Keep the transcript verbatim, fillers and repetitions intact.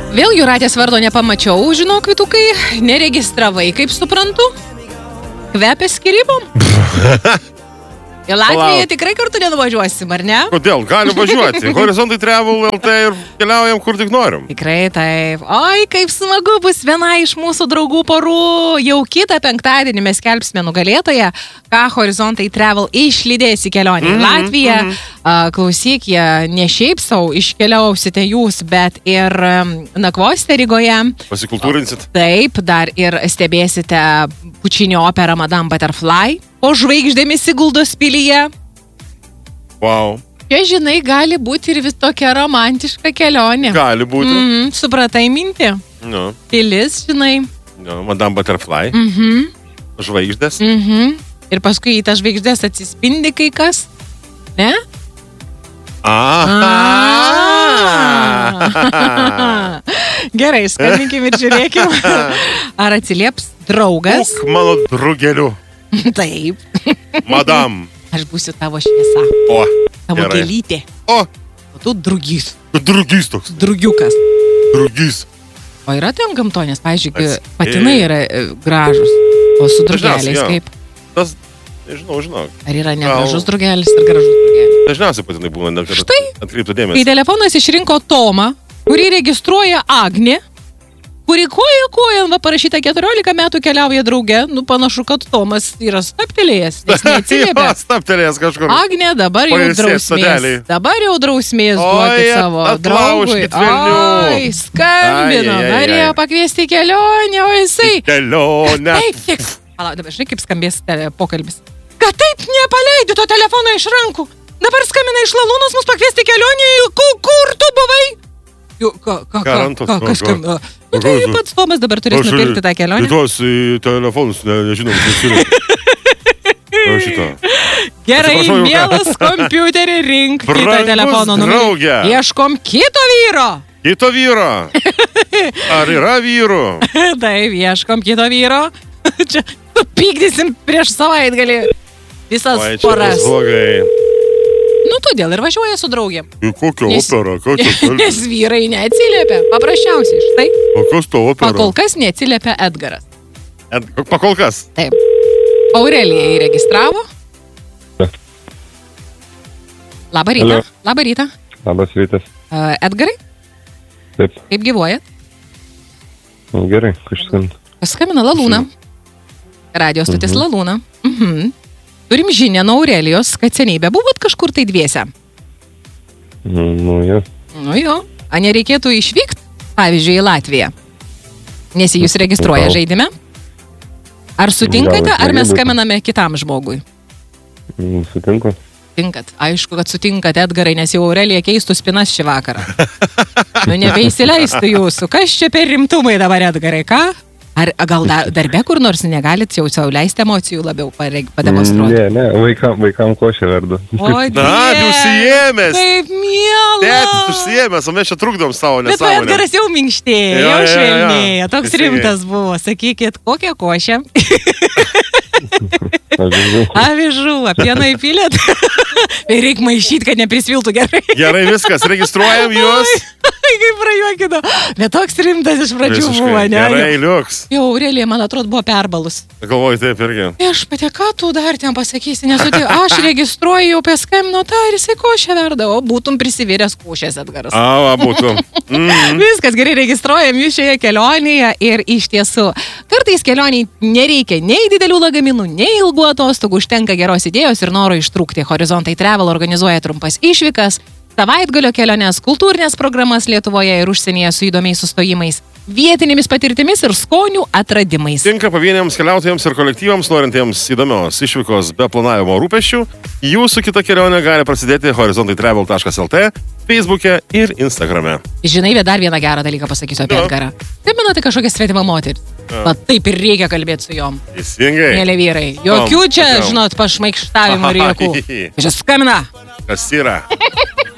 Vėl Jūratės vardo nepamačiau, žinok, Vytukai, neregistravai, kaip suprantu. Kvepia skirybom? Į Latviją tikrai kartu nenuvažiuosim, ar ne? Kodėl? Galim važiuoti. Horizontai Travel L T ir keliaujam kur tik norim. Tikrai taip. Oi, kaip smagu bus viena iš mūsų draugų porų. Jau kitą penktadienį mes skelbsime nugalėtoją, ką Horizontai Travel išlydės į kelionę į mm -hmm, Latviją. Mm -hmm. Klausyk, jie ne šiaip savo iškeliausite jūs, bet ir nakvosite Rygoje. Pasikultūrinsit. Taip, dar ir stebėsite Pučinio operą Madame Butterfly. O žvaigždėmis įguldos pilyje. Wow. Čia, žinai, gali būti ir vis tokia romantiška kelionė. Gali būti. Mm, supratai mintį? No. Pilis, žinai. No, Madame Butterfly. Mhm. Žvaigždės. Mhm. Ir paskui į tą žvaigždės atsispindi kai kas. Ne? Aha. Gerai, skambinkim ir žiūrėkim. Ar atsilieps draugas? Būk mano drugeliu. Taip. Madam. Aš būsiu tavo šviesa. O, tavo gerai. gėlytė. O. O tu drugys. Drugys toks. Drugiukas. Drugys. O yra ten gamtonės, pavyzdžiui, patinai yra gražus. O su drugeliais kaip? Tas, nežinau, žinau. Ar yra negražus drugelis ar gražus drugelis? Dažniausiai patinai būna, net štai, atkreiptų dėmesį. Kai telefonas išrinko Tomą, kurį registruoja Agnė, kuri koja kojan, va parašyta keturiolika metų keliauja drauge, nu panašu, kad Tomas yra staptelėjęs, nes neatsiliepia. Jo, staptelėjęs kažkur. Agnė dabar jau drausmės. Dabar jau drausmės duoti savo draugui. Oi, skambino, norėjo pakviesti į kelionę, o jisai. Kelionę. Taip, tik. Palauk, dabar žinai, kaip skambės pokalbis. Kad taip nepaleidi to telefono iš rankų. Dabar skambina iš Lalūnos mus pakviesti kelionį, kur tu buvai? Ką, ką, ką, ką, ką skambina? Nu tai pats Tomas dabar turės nupirkti tą kelionę. Į tuos telefonus, nežinom, šitą. Gerai, mielas kompiuterį, rink kitą telefono numerį. Ieškom kito vyro. Kito vyro. Ar yra vyro? Taip, ieškom kito vyro. Čia pykdysim prieš savaitgalį visas poras. Nu, todėl ir važiuoja su draugėm. Į kokią operą? Nes vyrai neatsiliepia. Paprasčiausiai, štai. O kas to opera? Pakol kas neatsiliepia Edgaras. Ed... Pakol kas? Taip. Aurelija įregistravo. Labą rytą. Hello. Labą rytą. Labas rytas. Uh, Edgarai? Taip. Kaip gyvuojat? Nu, gerai, kažkas. Paskambina Lalūna. Radio stotis mhm. Lalūna. Mhm. Turim žinią nuo Aurelijos, kad seniai bebuvot kažkur tai dviese. Nu, jo. Nu, jo. A nereikėtų išvykti, pavyzdžiui, į Latviją? Nes jūs registruoja Gal. žaidime? Ar sutinkate, ar mes skambiname kitam žmogui? Sutinku. Sutinkat. Aišku, kad sutinkat, Edgarai, nes jau Aurelija keistų spinas šį vakarą. Nu, nebeįsileistų jūsų. Kas čia per rimtumai dabar, Edgarai, ką? Ar gal darbe kur nors negalit jau sau leisti emocijų labiau pademonstruoti? Ne, ne, vaikam, vaikam košė verdu. O, na, užsiėmęs. Kaip mielas. Tėtis užsiėmęs, o mes čia trukdom savo nesąmonę. Bet Edgaras jau minkštėja, jau švelnėja. Toks rimtas buvo. Sakykit, kokią košę? Avižų. Avižų, pieno įpylėt? Reik maišyti, kad neprisviltų gerai. Gerai, viskas, registruojam juos. Kaip prajuokino. Bet toks rimtas iš pradžių Visiškai. buvo, ne? Gerai, liuks. Jau Aurelija, man atrodo, buvo perbalus. Galvoju, taip irgi. Aš pati, ką tu dar ten pasakysi, nes tu, aš registruoju jau paskambino tą ir jisai košę verda, o būtum prisivėręs košės, Edgaras. A, va, būtum. Mm-hmm. Viskas gerai, registruojam jūs šioje kelionėje ir iš tiesų, kartais kelioniai nereikia nei didelių lagaminų, nei ilgų atostogų, užtenka geros idėjos ir noro ištrūkti. Horizontai Travel organizuoja trumpas išvykas, savaitgalio keliones, kultūrinės programas Lietuvoje ir užsienyje su įdomiais sustojimais, vietinėmis patirtimis ir skonių atradimais. Tinka pavieniams keliautojams ir kolektyvams, norintiems įdomios išvykos be planavimo rūpesčių. Jūsų kita kelionė gali prasidėti horizontai travel taškas el te, Facebook'e ir Instagram'e. Žinai, bet dar vieną gerą dalyką pasakysiu apie Edgarą. Kaip manote kažkokią svetimą moterį? Va, taip ir reikia kalbėti su jom. Teisingai. Mėly vyrai. Jokių čia, žinot, pašmaikštavimų ir jokių. Čia skambina. Kas yra?